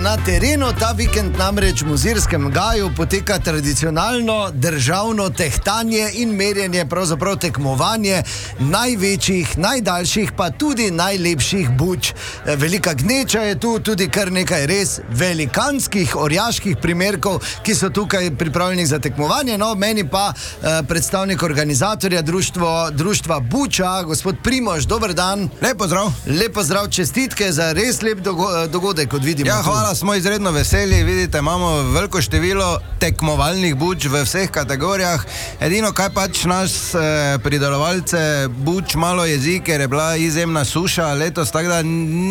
na terenu. Ta vikend namreč v Mozirskem gaju poteka tradicionalno državno tehtanje in merjenje, pravzaprav tekmovanje največjih, najdaljših, pa tudi najlepših buč. Velika gneča je tu, tudi kar nekaj res velikanskih orjaških primerkov, ki so tukaj pripravljeni za tekmovanje. No, meni pa predstavnik organizatorja društva Buča, gospod Primož, dober dan. Lep pozdrav. Lep pozdrav, čestitke za res lep dogodek, kot vidimo. Ja, hvala, smo izredno veseli. Vidite, imamo veliko število tekmovalnih buč v vseh kategorijah. Edino, kaj pač nas pridelovalce buč malo jezi, ker je bila izjemna suša letos, tako da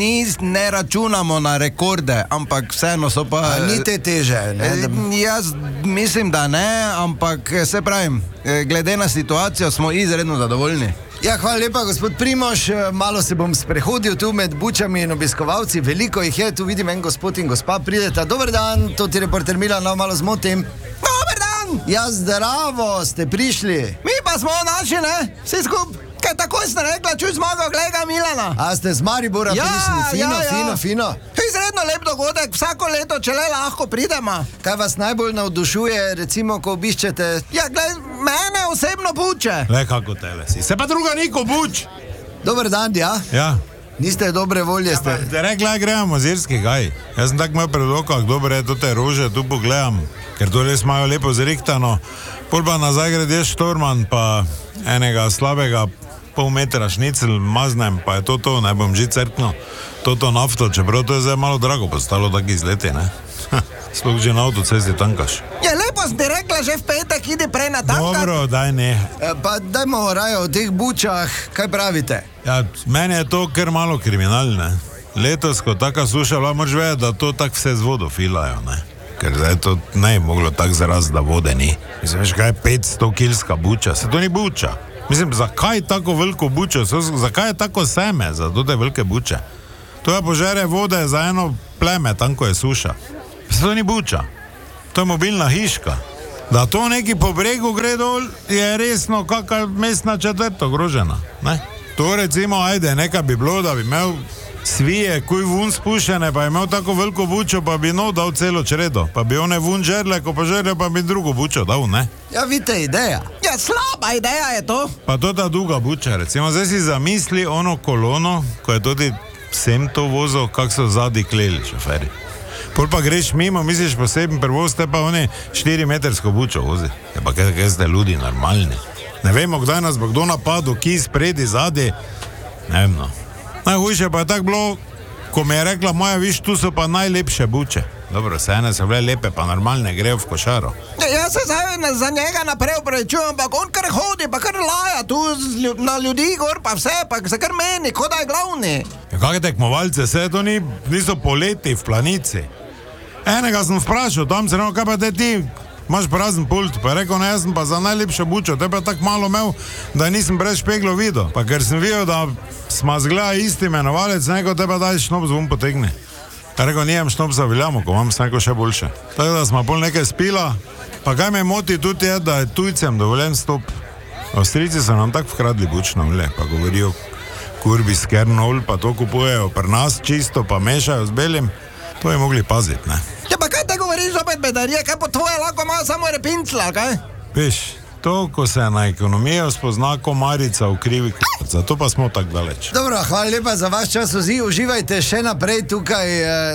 ne računamo na rekorde, ampak vseeno so pa... Ni te teže, ne? Jaz mislim, da ne, ampak se pravim, glede na situacijo smo izredno zadovoljni. Ja, hvala lepa, gospod Primož. Malo se bom sprehodil tu med bučami in obiskovalci. Veliko jih je, tu vidim en gospod in gospa prideta. Dober dan, to ti reporter Milan, malo zmotim. Dober dan! Ja, zdravo, ste prišli. Mi pa smo naši, ne? Vsi skup. Kaj takoj ste rekla, čuj zmago, gleda Milana. A ste z Maribora prišli? Fino. Izredno lep dogodek, vsako leto, če le lahko pridemo. Kaj vas najbolj navdušuje, recimo, ko obiščete? Ja, gled, mene osebno buče. Le kako tele si. Se pa druga niko buč. Dober dan, ja? Ja. Niste dobre volje, ste. Ja, rekla, gremo Mozirski gaj. Jaz sem tak imel pred okah, dobro je, te rože tu pogledam, ker to res imajo lepo zrihtano. Pol pa nazaj grede štorman, pa enega slabega pol metra šnicel maznem, pa je to, ne bom že crkno, to nafto, čeprav to je zdaj malo drago postalo, tak izleti, ne? Sploh že na avtocesti tankaš. Ja, lepo si ti rekla, že v petek idi prej na tankat. Dobro, daj ne. Pa dajmo raje o teh bučah, kaj pravite? Ja, meni je to kar malo kriminalne. Letos, ko taka suša, moraš vedeti, da to tak vse z vodo filajo, ne? Ker zdaj to ne je moglo tak zaraz, da vode ni. Mislim, veš, kaj je 500 kilska buča, se to ni buča. Mislim, zakaj tako veliko bučo, zakaj je tako seme za te velike buče? To je požere vode za eno pleme, tam ko je suša. To ni buča, to je mobilna hiška. Da to neki po bregu gre dol, je resno kakva mestna četrt ogrožena, ne? To recimo, ajde, nekaj bi bilo, da bi imel svije, kuj vun spušene, pa je imel tako veliko bučo, pa bi dal celo čredo, pa bi one vun žerle, ko pa žerle, pa bi drugo bučo dal, ne? Ja, vidite, ideja. Ja, slaba ideja je to. Pa to ta druga buča, recimo, zdaj si zamisli ono kolono, ko je tudi vsem to vozil, kak so zadnji kleli šoferi. Pol pa greš mimo, misliš poseben prevoz, te pa oni 4-metrsko bučo vozi. Ja, pa kaj ste ljudi normalni. Ne vemo, kdaj nas bo kdo napadil, ki spredi, zadnji, ne vem, no. Najhujše pa je tako bilo, ko mi je rekla moja, viš, tu so pa najlepše buče. Dobro, se ene so bile lepe, pa normalne, grejo v košaro. Ja, jaz se zdaj za njega naprej upravičujem, ampak on kar hodi, pa kar laja tu na ljudi gor, pa vse, pa se kar meni, kot da je glavni. Ja, kakve tekmovalce, se to niso poleti v planici. Enega sem vprašal, tam se rekel, kaj pa te ti, imaš prazen pult, pa je rekel, ne, jaz sem pa za najlepšo bučo, te pa tako malo imel, da nisem brez špeglov videl. Pa ker sem videl, da smo zgleda isti imenovalec, neko te pa daj šnob zvon potegne. Ja, rekel, nijem šnob za Viljamo, ko imam sneko še boljše. Tako da smo pol nekaj spila, pa kaj me moti tudi je, da je tujcem dovoljen stop. Avstrijci so nam tako vkradli bučno olje, pa govorijo kurbi s kernol, pa to kupujejo pri nas čisto, pa mešajo z belim. To je mogli paziti, ne? Ja, pa kaj te govoriš opet, bedarije, kaj po tvoje lahko ima samo repincla, kaj? Veš, to, ko se na ekonomijo spozna komarica v krivi k***, zato pa smo tako daleč. Dobro, hvala lepa za vaš čas, uživajte še naprej tukaj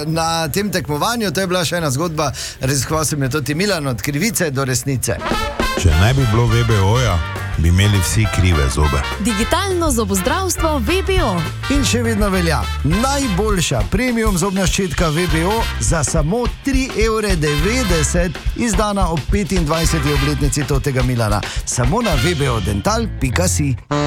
na tem tekmovanju, to je bila še ena zgodba, raziskoval sem je tudi Milan, od krivice do resnice. Če ne bi bilo VBO-ja, bi imeli vsi krive zobe. Digitalno zobozdravstvo VBO. In še vedno velja, najboljša premium zobna ščetka VBO za samo 3,90 €, izdana ob 25. obletnici tega Milana. Samo na vbodental.si.